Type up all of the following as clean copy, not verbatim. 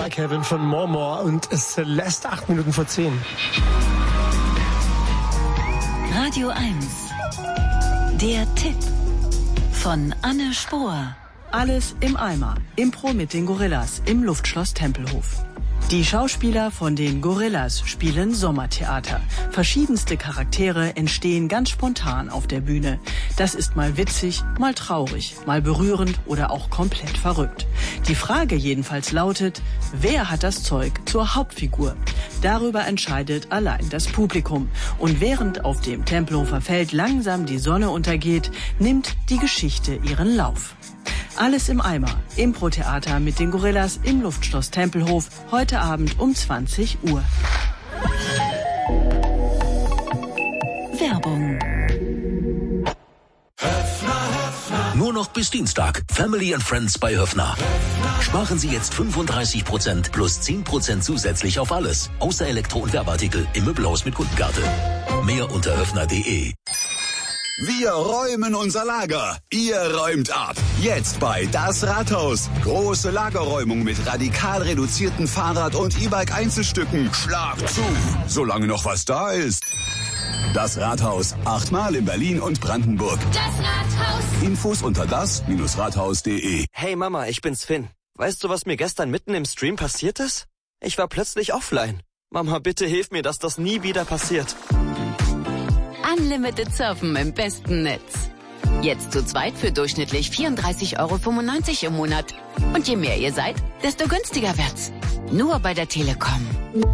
Like Heaven von More More und es lässt 8 Minuten vor 10. Radio 1. Der Tipp von Anne Spohr. Alles im Eimer. Impro mit den Gorillas im Luftschloss Tempelhof. Die Schauspieler von den Gorillas spielen Sommertheater. Verschiedenste Charaktere entstehen ganz spontan auf der Bühne. Das ist mal witzig, mal traurig, mal berührend oder auch komplett verrückt. Die Frage jedenfalls lautet, wer hat das Zeug zur Hauptfigur? Darüber entscheidet allein das Publikum. Und während auf dem Tempelhofer Feld langsam die Sonne untergeht, nimmt die Geschichte ihren Lauf. Alles im Eimer. Impro-Theater mit den Gorillas im Luftschloss Tempelhof. Heute Abend um 20 Uhr. Werbung. Nur noch bis Dienstag. Family and Friends bei Höffner. Sparen Sie jetzt 35% plus 10% zusätzlich auf alles. Außer Elektro- und Werbeartikel im Möbelhaus mit Kundenkarte. Mehr unter höffner.de. Wir räumen unser Lager. Ihr räumt ab. Jetzt bei Das Rathaus. Große Lagerräumung mit radikal reduzierten Fahrrad- und E-Bike-Einzelstücken. Schlag zu, solange noch was da ist. Das Rathaus. 8-mal in Berlin und Brandenburg. Das Rathaus. Infos unter das-rathaus.de. Hey Mama, ich bin's Finn. Weißt du, was mir gestern mitten im Stream passiert ist? Ich war plötzlich offline. Mama, bitte hilf mir, dass das nie wieder passiert. Unlimited Surfen im besten Netz. Jetzt zu zweit für durchschnittlich 34,95 € im Monat. Und je mehr ihr seid, desto günstiger wird's. Nur bei der Telekom.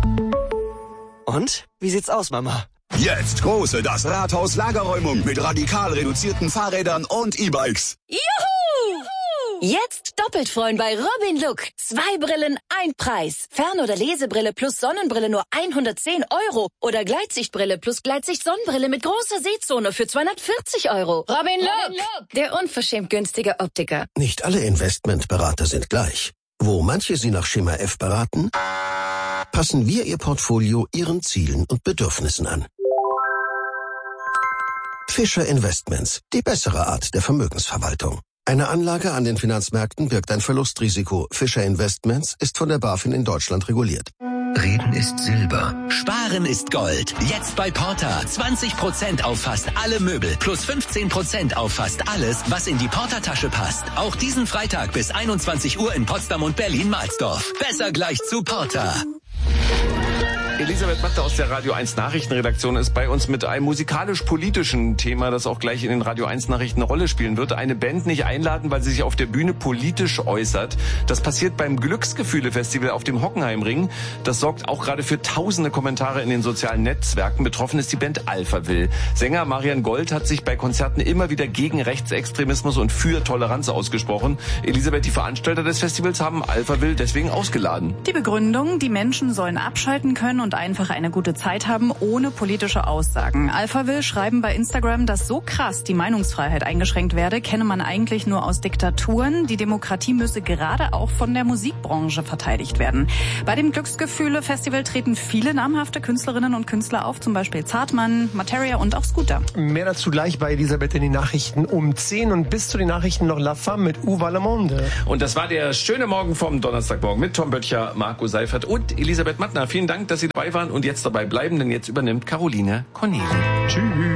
Und? Wie sieht's aus, Mama? Jetzt große Das Rathaus Lagerräumung mit radikal reduzierten Fahrrädern und E-Bikes. Juhu! Jetzt doppelt freuen bei Robin Look. 2 Brillen, 1 Preis. Fern- oder Lesebrille plus Sonnenbrille nur 110 € oder Gleitsichtbrille plus Gleitsicht-Sonnenbrille mit großer Sehzone für 240 €. Robin Look, der unverschämt günstige Optiker. Nicht alle Investmentberater sind gleich. Wo manche Sie nach Schema F beraten, passen wir Ihr Portfolio Ihren Zielen und Bedürfnissen an. Fischer Investments, die bessere Art der Vermögensverwaltung. Eine Anlage an den Finanzmärkten birgt ein Verlustrisiko. Fischer Investments ist von der BaFin in Deutschland reguliert. Reden ist Silber. Sparen ist Gold. Jetzt bei Porter. 20% auf fast alle Möbel. Plus 15% auf fast alles, was in die Porter-Tasche passt. Auch diesen Freitag bis 21 Uhr in Potsdam und Berlin-Mahlsdorf. Besser gleich zu Porter. Elisabeth Matte aus der Radio 1 Nachrichtenredaktion ist bei uns mit einem musikalisch-politischen Thema, das auch gleich in den Radio 1 Nachrichten eine Rolle spielen wird. Eine Band nicht einladen, weil sie sich auf der Bühne politisch äußert. Das passiert beim Glücksgefühle-Festival auf dem Hockenheimring. Das sorgt auch gerade für tausende Kommentare in den sozialen Netzwerken. Betroffen ist die Band Alphaville. Sänger Marian Gold hat sich bei Konzerten immer wieder gegen Rechtsextremismus und für Toleranz ausgesprochen. Elisabeth, die Veranstalter des Festivals haben Alphaville deswegen ausgeladen. Die Begründung, die Menschen sollen abschalten können und einfach eine gute Zeit haben, ohne politische Aussagen. Alphaville schreiben bei Instagram, dass so krass die Meinungsfreiheit eingeschränkt werde, kenne man eigentlich nur aus Diktaturen. Die Demokratie müsse gerade auch von der Musikbranche verteidigt werden. Bei dem Glücksgefühle-Festival treten viele namhafte Künstlerinnen und Künstler auf, zum Beispiel Zartmann, Materia und auch Scooter. Mehr dazu gleich bei Elisabeth in den Nachrichten um 10 und bis zu den Nachrichten noch La Femme mit Uva Le Monde. Und das war der schöne Morgen vom Donnerstagmorgen mit Tom Böttcher, Marco Seifert und Elisabeth Mattner. Vielen Dank, dass Sie dabei waren und jetzt dabei bleiben, denn jetzt übernimmt Caroline Corneli. Tschüss.